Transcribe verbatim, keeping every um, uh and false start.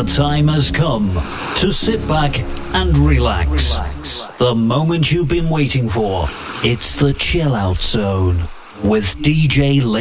time has come to sit back and relax. The moment you've been waiting for. It's the Chill Out Zone with D J